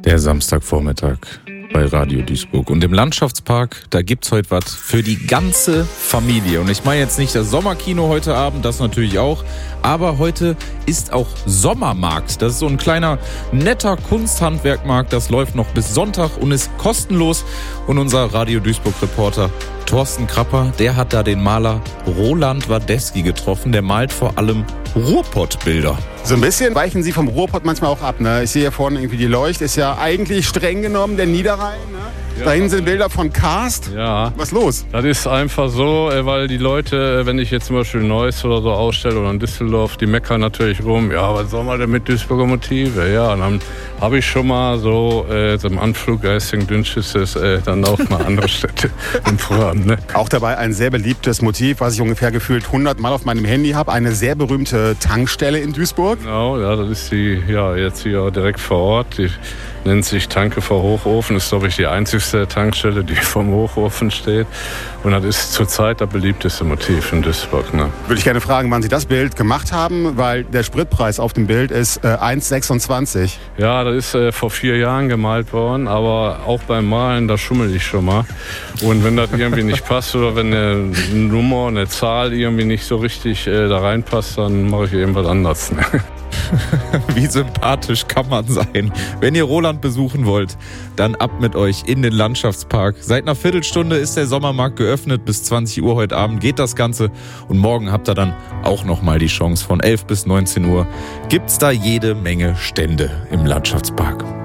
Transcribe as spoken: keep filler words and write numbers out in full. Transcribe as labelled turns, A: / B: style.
A: Der Samstagvormittag bei Radio Duisburg. Und im Landschaftspark, da gibt's heute was für die ganze Familie. Und ich meine jetzt nicht das Sommerkino heute Abend, das natürlich auch, aber heute ist auch Sommermarkt. Das ist so ein kleiner, netter Kunsthandwerkmarkt, das läuft noch bis Sonntag und ist kostenlos. Und unser Radio Duisburg-Reporter Thorsten Krapper, der hat da den Maler Roland Wadewski getroffen. Der malt vor allem Ruhrpott-Bilder.
B: So ein bisschen weichen Sie vom Ruhrpott manchmal auch ab, ne? Ich sehe hier vorne irgendwie die Leuchte, ist ja eigentlich streng genommen der Niederrhein, ne? Ja. Da hinten sind Bilder von Karst.
C: Ja.
B: Was ist los?
C: Das ist einfach so, weil die Leute, wenn ich jetzt zum Beispiel Neuss oder so ausstelle oder in Düsseldorf, die meckern natürlich rum, ja, was soll man denn mit Duisburger Motive? Ja, und dann habe ich schon mal so äh, so im Anflug geistigen Dünnschisses äh, dann auch mal andere Städte im Programm. Ne?
B: Auch dabei ein sehr beliebtes Motiv, was ich ungefähr gefühlt hundert Mal auf meinem Handy habe. Eine sehr berühmte Tankstelle in Duisburg.
C: Genau, ja, das ist die, ja, jetzt hier direkt vor Ort. Die nennt sich Tanke vor Hochofen. Das ist, glaube ich, die einzigste Tankstelle, die vom Hochofen steht. Und das ist zurzeit das beliebteste Motiv in Duisburg. Ne?
B: Würde ich gerne fragen, wann Sie das Bild gemacht haben, weil der Spritpreis auf dem Bild ist äh, eins Komma sechsundzwanzig.
C: Ja, das ist äh, vor vier Jahren gemalt worden, aber auch beim Malen, da schummel ich schon mal. Und wenn das irgendwie nicht passt oder wenn eine Nummer, eine Zahl irgendwie nicht so richtig äh, da reinpasst, dann mache ich irgendwas anderes. Ne?
A: Wie sympathisch kann man sein? Wenn ihr Roland besuchen wollt, dann ab mit euch in den Landschaftspark. Seit einer Viertelstunde ist der Sommermarkt geöffnet. Bis zwanzig Uhr heute Abend geht das Ganze. Und morgen habt ihr dann auch nochmal die Chance. Von elf bis neunzehn Uhr gibt's da jede Menge Stände im Landschaftspark.